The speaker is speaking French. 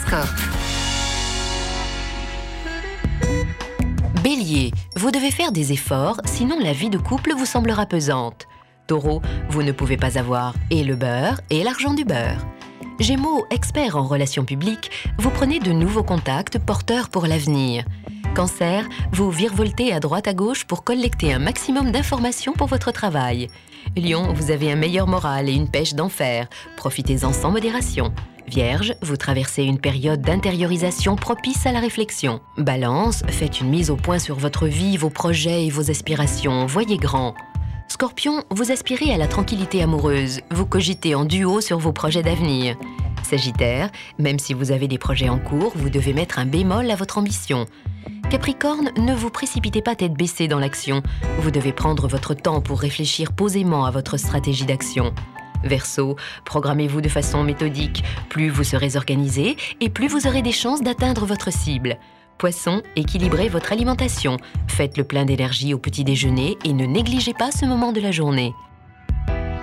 horoscope. Bélier, vous devez faire des efforts, sinon la vie de couple vous semblera pesante. Taureau, vous ne pouvez pas avoir et le beurre et l'argent du beurre. Gémeaux, expert en relations publiques, vous prenez de nouveaux contacts porteurs pour l'avenir. Cancer, vous virevoltez à droite à gauche pour collecter un maximum d'informations pour votre travail. Lion, vous avez un meilleur moral et une pêche d'enfer. Profitez-en sans modération. Vierge, vous traversez une période d'intériorisation propice à la réflexion. Balance, faites une mise au point sur votre vie, vos projets et vos aspirations. Voyez grand. Scorpion, vous aspirez à la tranquillité amoureuse. Vous cogitez en duo sur vos projets d'avenir. Sagittaire, même si vous avez des projets en cours, vous devez mettre un bémol à votre ambition. Capricorne, ne vous précipitez pas tête baissée dans l'action. Vous devez prendre votre temps pour réfléchir posément à votre stratégie d'action. Verseau, programmez-vous de façon méthodique. Plus vous serez organisé et plus vous aurez des chances d'atteindre votre cible. Poisson, équilibrez votre alimentation. Faites le plein d'énergie au petit déjeuner et ne négligez pas ce moment de la journée.